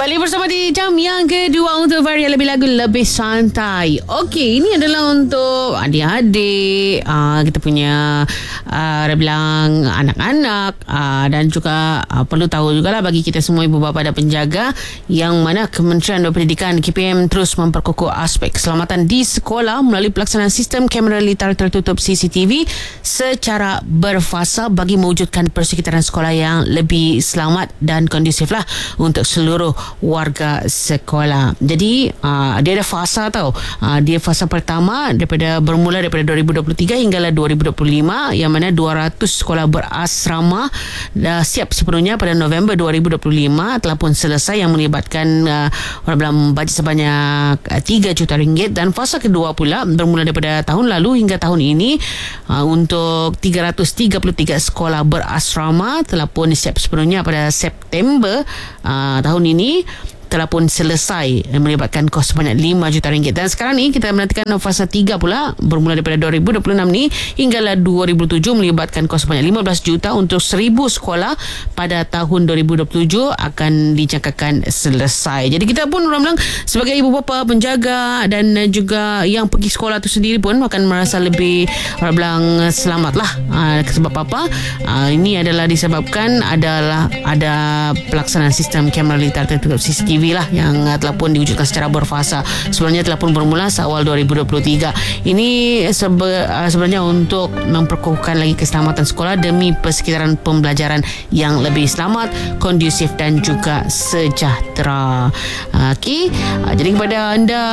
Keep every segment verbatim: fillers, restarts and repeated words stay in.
Kembali bersama di jam yang kedua untuk varian lebih lagu lebih santai. Okey, ini adalah untuk adik-adik, uh, kita punya uh, dia bilang anak-anak, uh, dan juga uh, perlu tahu jugalah bagi kita semua ibu bapa dan penjaga, yang mana Kementerian Pendidikan K P M terus memperkukuh aspek keselamatan di sekolah melalui pelaksanaan sistem kamera litar tertutup C C T V secara berfasa bagi mewujudkan persekitaran sekolah yang lebih selamat dan kondusif lah untuk seluruh warga sekolah. Jadi uh, dia ada fasa tau. Uh, dia fasa pertama daripada bermula daripada dua ribu dua puluh tiga hinggalah dua ribu dua puluh lima, yang mana dua ratus sekolah berasrama dah siap sepenuhnya pada November dua ribu dua puluh lima, telah pun selesai, yang melibatkan uh, orang bilang bajet sebanyak uh, tiga juta ringgit. Dan fasa kedua pula bermula daripada tahun lalu hingga tahun ini, uh, untuk tiga ratus tiga puluh tiga sekolah berasrama telah pun siap sepenuhnya pada September uh, tahun ini, telah pun selesai, melibatkan kos sebanyak lima juta ringgit. Dan sekarang ni kita menantikan fasa tiga pula bermula daripada dua ribu dua puluh enam ni hinggalah dua ribu tujuh, melibatkan kos sebanyak lima belas juta untuk seribu sekolah pada tahun dua ribu dua puluh tujuh akan dijangkakan selesai. Jadi kita pun orang bilang sebagai ibu bapa, penjaga dan juga yang pergi sekolah tu sendiri pun akan merasa lebih orang bilang selamat lah. Ha, sebab apa? Ha, ini adalah disebabkan adalah ada pelaksanaan sistem kamera litar tertutup C C T V lah yang uh, telah pun diwujudkan secara berfasa. Sebenarnya telah pun bermula seawal dua ribu dua puluh tiga. Ini sebe, uh, sebenarnya untuk memperkukuhkan lagi keselamatan sekolah demi persekitaran pembelajaran yang lebih selamat, kondusif dan juga sejahtera. Uh, Okey, uh, jadi kepada anda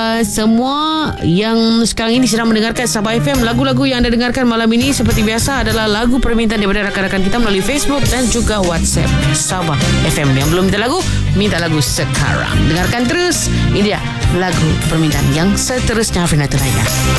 semua yang sekarang ini sedang mendengarkan Sabah F M, lagu-lagu yang anda dengarkan malam ini seperti biasa adalah lagu permintaan daripada rakan-rakan kita melalui Facebook dan juga WhatsApp Sabah F M. Yang belum minta lagu, minta lagu sekarang. Dengarkan terus. Ini dia lagu permintaan yang seterusnya Afrina tunaikan.